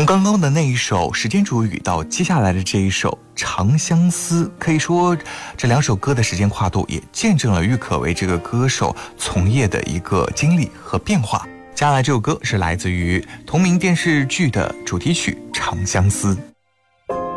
从刚刚的那一首《时间煮雨》到接下来的这一首《长相思》，可以说这2首歌的时间跨度也见证了郁可唯这个歌手从业的一个经历和变化。接下来这首歌是来自于同名电视剧的主题曲《长相思》。